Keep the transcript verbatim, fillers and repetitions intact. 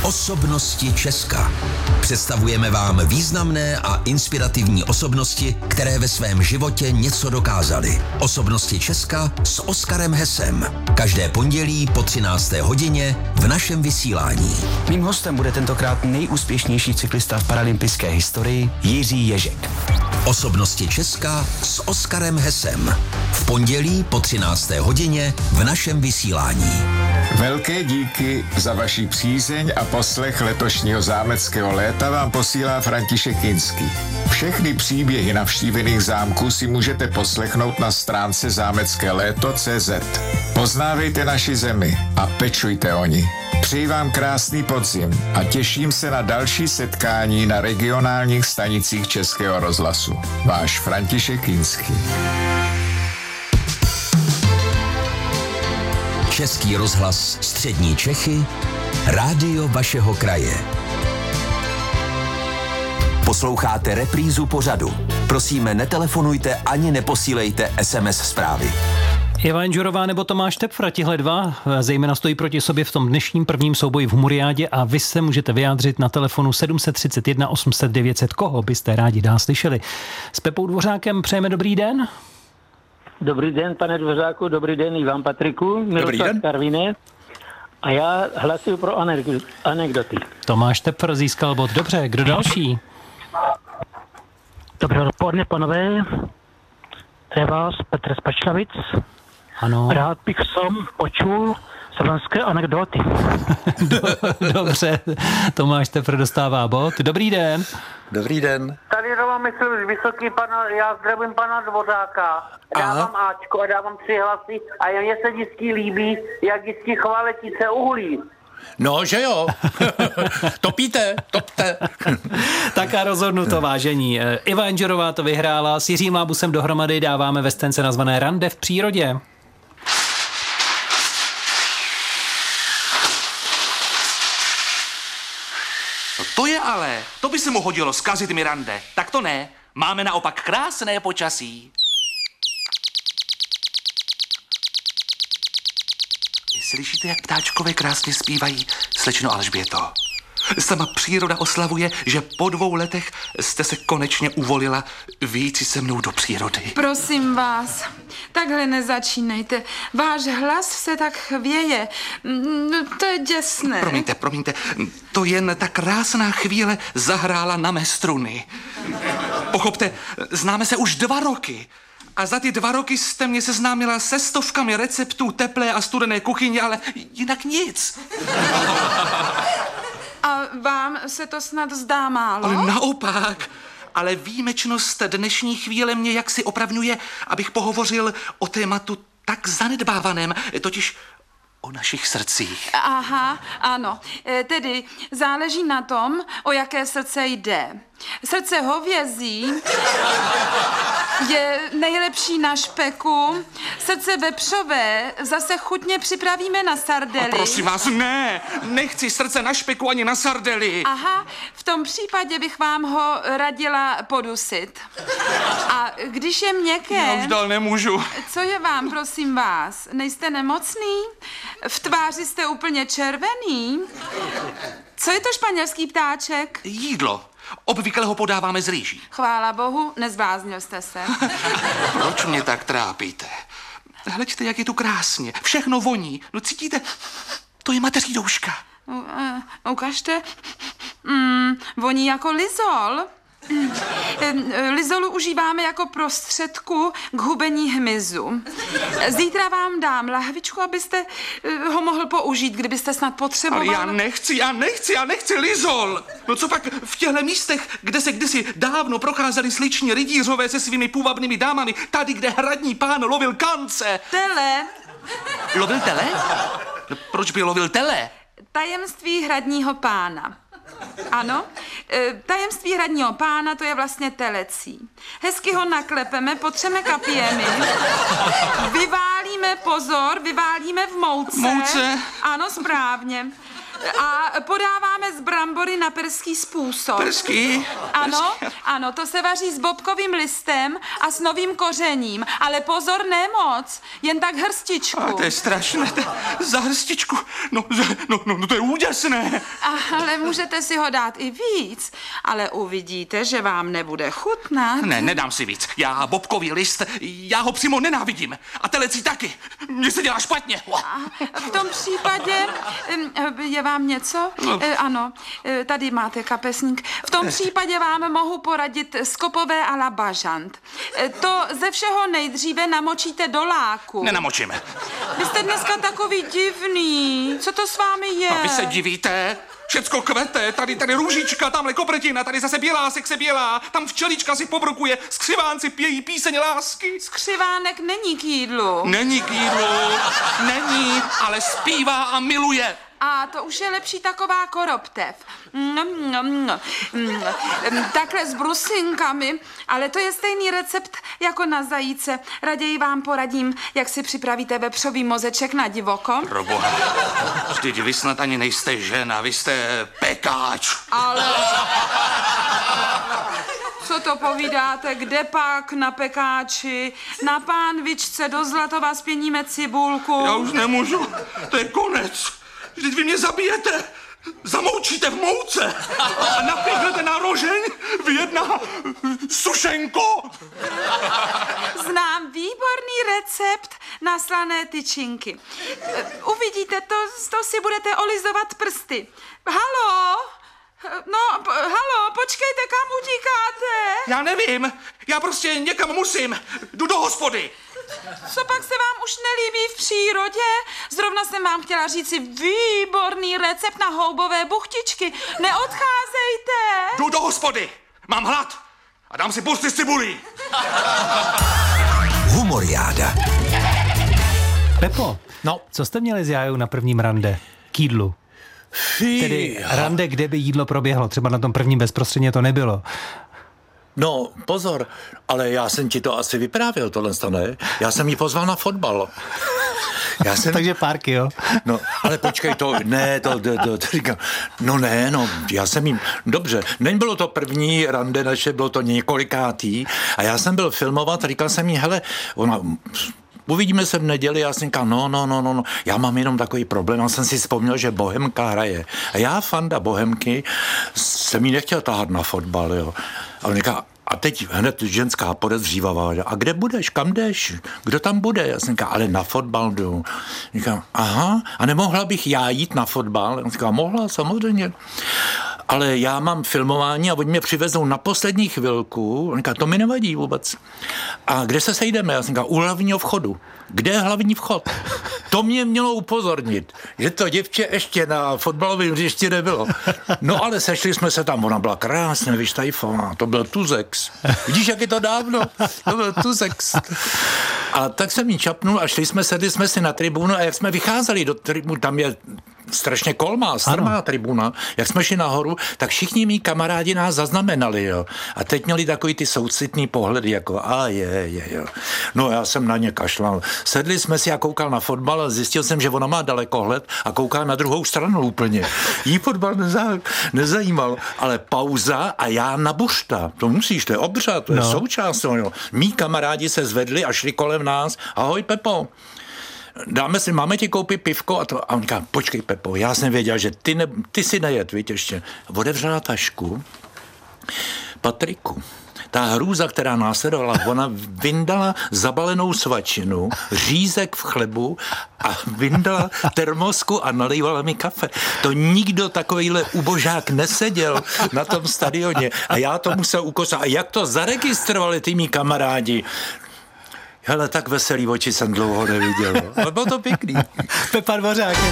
Osobnosti Česka. Představujeme vám významné a inspirativní osobnosti, které ve svém životě něco dokázaly. Osobnosti Česka s Oskarem Hesem. Každé pondělí po třinácté hodině v našem vysílání. Mým hostem bude tentokrát nejúspěšnější cyklista v paralympijské historii Jiří Ježek. Osobnosti Česka s Oskarem Hesem. V pondělí po třinácté hodině v našem vysílání. Velké díky za vaši přízeň a poslech letošního zámeckého léta vám posílá František Kinský. Všechny příběhy navštívených zámků si můžete poslechnout na stránce zámecké léto tečka cé zet. Poznávejte naši zemi a pečujte o ní. Přeji vám krásný podzim a těším se na další setkání na regionálních stanicích Českého rozhlasu. Váš František Kinský. Český rozhlas Střední Čechy, rádio vašeho kraje. Posloucháte reprízu pořadu. Prosíme, netelefonujte ani neposílejte es em es zprávy. Eva Enžurová nebo Tomáš Tepfra, tihle dva zejména stojí proti sobě v tom dnešním prvním souboji v Humuriádě a vy se můžete vyjádřit na telefonu sedm set třicet jedna osm set devět set. Koho byste rádi dál slyšeli? S Pepou Dvořákem přejeme dobrý den. Dobrý den, pane Dvořáku, dobrý den i vám, Patriku. Dobrý den. Karviné. A já hlasuju pro anekdoty. Tomáš Tepfr získal bod. Dobře, kdo další? Dobré dopoledne, panové. To je vás, Petr z Pečlavic. Ano. Rád bych som počul slovenské anekdoty. Dobře, Tomáš Tepfr dostává bod. Dobrý den. Dobrý den. Tady Roman Myslivý, vysoký pana, já zdravím pana Dvořáka. Dávám Aha. Ačko a dávám tři hlasy a mně se vždycky líbí, jak vždycky chová letice uhlí. No, že jo. Topíte, topte. Tak a rozhodnuto, vážení. Eva Enžurová to vyhrála, s Jiřím Lábusem dohromady dáváme ve scénce nazvané Rande v přírodě. No to je ale, to by se mu hodilo zkazit mi rande. Tak to ne, máme naopak krásné počasí. Slyšíte, jak ptáčkové krásně zpívají, slečno Alžběto? Sama příroda oslavuje, že po dvou letech jste se konečně uvolila vyjít si se mnou do přírody. Prosím vás, takhle nezačínejte. Váš hlas se tak chvěje. No, to je děsné. Promiňte, promiňte, to jen ta krásná chvíle zahrála na mé struny. Pochopte, známe se už dva roky. A za ty dva roky jste mě seznámila se stovkami receptů teplé a studené kuchyně, ale jinak nic. A vám se to snad zdá málo? Ale naopak. Ale výjimečnost dnešní chvíle mě jaksi opravňuje, abych pohovořil o tématu tak zanedbávaném, totiž o našich srdcích. Aha, ano. E, tedy záleží na tom, o jaké srdce jde. Srdce hovězí je nejlepší na špeku. Srdce vepřové zase chutně připravíme na sardely. A prosím vás, ne! Nechci srdce na špeku ani na sardely. Aha, v tom případě bych vám ho radila podusit. A když je měkké... Já už dál nemůžu. Co je vám, prosím vás? Nejste nemocný? V tváři jste úplně červený? Co je to španělský ptáček? Jídlo. Obvykle ho podáváme z rýží. Chvála bohu, nezbláznil jste se. Proč mě tak trápíte? Hleďte, jak je tu krásně. Všechno voní. No cítíte? To je mateří douška. Uh, uh, ukažte. Mm, voní jako lizol. Lizolu užíváme jako prostředku k hubení hmyzu. Zítra vám dám lahvičku, abyste ho mohl použít, kdybyste snad potřeboval. Ale já nechci, já nechci, já nechci lizol. No co pak v těchto místech, kde se kdysi dávno procházeli sliční rydířové se svými půvabnými dámami, tady, kde hradní pán lovil kance. Tele. Lovil tele? No, proč by lovil tele? Tajemství hradního pána. Ano, e, tajemství hradního pána, to je vlastně telecí. Hezky ho naklepeme, potřeme kapěmi, vyválíme, pozor, vyválíme v mouce. Mouce? Ano, správně. A podáváme z brambory na perský způsob. Perský? Ano, ano, to se vaří s bobkovým listem a s novým kořením. Ale pozor, ne moc, jen tak hrstičku. A to je strašné, to, za hrstičku. No, no, no, no, to je úděsné. Ale můžete si ho dát i víc, ale uvidíte, že vám nebude chutnat. Ne, nedám si víc. Já bobkový list, já ho přímo nenávidím. A telecí taky. Mně se dělá špatně. A v tom případě je vám něco? No. Ano, tady máte kapesník. V tom případě vám mohu poradit skopové a la bažant. To ze všeho nejdříve namočíte do láku. Nenamočíme. Vy jste dneska takový divný. Co to s vámi je? A vy se divíte? Všecko kvete, tady, tady růžička, tamhle kopretina, tady zase bělásek se bělá, tam včelička si pobrukuje, skřivánci pějí píseň lásky. Skřivánek není k jídlu. Není k jídlu, není, ale zpívá a miluje. A to už je lepší taková koroptev. Mm, mm, mm, takhle s brusinkami, ale to je stejný recept jako na zajíce. Raději vám poradím, jak si připravíte vepřový mozeček na divoko. Proboha, vždyť vy snad ani nejste žena, vy jste pekáč. Ale... Co to povídáte, kde pak na pekáči? Na pánvičce do Zlatova spěníme cibulku. Já už nemůžu, to je konec. Vždyť vy mě zabijete, zamoučíte v mouce a napěchnete na rožeň v jedna sušenko. Znám výborný recept na slané tyčinky. Uvidíte, to, to si budete olizovat prsty. Halo? No, p- halo, počkejte, kam utíkáte? Já nevím, já prostě někam musím, jdu do hospody. Co pak se vám už nelíbí v přírodě? Zrovna jsem vám chtěla říci výborný recept na houbové buchtičky. Neodcházejte. Jdu do hospody, mám hlad a dám si pusty s cibulí. Humoriáda. Pepo, No. co jste měli s Jájou na prvním rande? K jídlu. Fí. Tedy rande, kde by jídlo proběhlo. Třeba na tom prvním bezprostředně to nebylo. No, pozor, ale já jsem ti to asi vyprávěl, tohle ne? Já jsem ji pozval na fotbal. Já jsem... Takže párky, jo? No, ale počkej, to, ne, to, to, to, to říkám, no ne, no, já jsem jim, dobře, nebylo to první rande naše, bylo to několikátý a já jsem byl filmovat a říkal jsem jí, hele, ona... Uvidíme se v neděli, já jsem říkal, no, no, no, no, já mám jenom takový problém, já jsem si vzpomněl, že Bohemka hraje. A já, fanda Bohemky, jsem jí nechtěl tahat na fotbal, jo. A on říká, a teď hned ženská podezřívavá, a kde budeš, kam jdeš, kdo tam bude? Já jsem říkal, ale na fotbal jdu. Říkám, aha, a nemohla bych já jít na fotbal? Já jsem říkal, mohla, samozřejmě. Ale já mám filmování a oni mě přivezou na poslední chvilku. On říká, to mi nevadí vůbec. A kde se sejdeme? Já jsem říkal, u hlavního vchodu. Kde je hlavní vchod? To mě mělo upozornit, že to děvče ještě na fotbalovém hřišti nebylo. No ale sešli jsme se tam, ona byla krásně vyštajfovaná, to byl Tuzex. Vidíš, jak je to dávno? To byl Tuzex. A tak jsem jí čapnul a šli jsme, sedli jsme si na tribunu a jak jsme vycházeli do tribuny, tam je strašně kolmá, strmá tribuna, jak jsme šli nahoru, tak všichni mý kamarádi nás zaznamenali, jo. A teď měli takový ty soucitný pohledy, jako a je, je, jo. No já jsem na ně kašlal. Sedli jsme si a koukal na fotbal a zjistil jsem, že ona má dalekohled a kouká na druhou stranu úplně. Jí fotbal nezá, nezajímal, ale pauza a já na bušta. To musíš, to je obřad, to je no. součást. Jo. Mí kamarádi se zvedli a šli kolem nás. Ahoj, Pepo. Dáme si, máme ti koupit pivko a to. A on říká, počkej, Pepo, já jsem věděl, že ty, ne, ty si nejet, víš, ještě. Otevřela tašku Patriku. Ta hrůza, která následovala, ona vyndala zabalenou svačinu, řízek v chlebu a vyndala termosku a nalejvala mi kafe. To nikdo takovejhle ubožák neseděl na tom stadioně a já to musel ukosat. A jak to zaregistrovali ty mý kamarádi? Hele, tak veselý oči jsem dlouho neviděl. Ale bylo to pěkný. Pepa Dvořák.